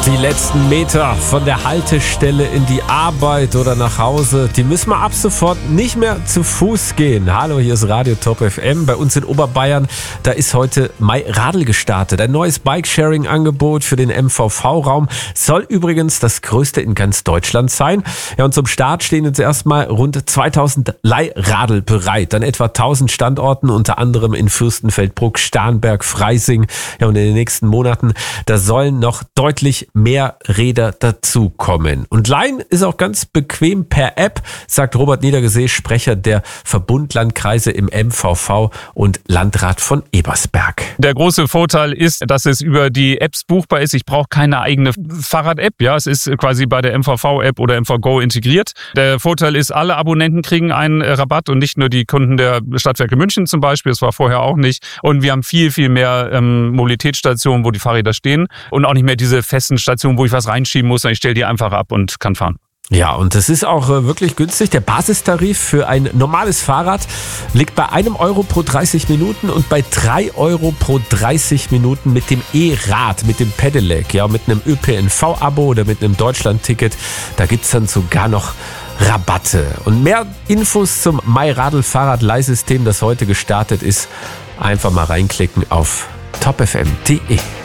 Die letzten Meter von der Haltestelle in die Arbeit oder nach Hause, die müssen wir ab sofort nicht mehr zu Fuß gehen. Hallo, hier ist Radio Top FM. Bei uns in Oberbayern, da ist heute MyRadl gestartet. Ein neues Bike-Sharing-Angebot für den MVV-Raum. Soll übrigens das größte in ganz Deutschland sein. Ja, und zum Start stehen jetzt erstmal rund 2000 Leihradl bereit. An etwa 1000 Standorten, unter anderem in Fürstenfeldbruck, Starnberg, Freising. Ja, und in den nächsten Monaten, da sollen noch deutlich mehr Räder dazukommen. Und Leihen ist auch ganz bequem per App, sagt Robert Niedergesee, Sprecher der Verbundlandkreise im MVV und Landrat von Ebersberg. Der große Vorteil ist, dass es über die Apps buchbar ist. Ich brauche keine eigene Fahrrad-App. Ja, es ist quasi bei der MVV-App oder MVGo integriert. Der Vorteil ist, alle Abonnenten kriegen einen Rabatt und nicht nur die Kunden der Stadtwerke München zum Beispiel. Das war vorher auch nicht. Und wir haben viel, viel mehr Mobilitätsstationen, wo die Fahrräder stehen und auch nicht mehr diese festen Stationen, wo ich was reinschieben muss. Ich stelle die einfach ab und kann fahren. Ja, und das ist auch wirklich günstig. Der Basistarif für ein normales Fahrrad liegt bei €1 pro 30 Minuten und bei €3 pro 30 Minuten mit dem E-Rad, mit dem Pedelec, ja, mit einem ÖPNV-Abo oder mit einem Deutschland-Ticket. Da gibt's dann sogar noch Rabatte. Und mehr Infos zum MyRadl Fahrradleihsystem, das heute gestartet ist, einfach mal reinklicken auf topfm.de.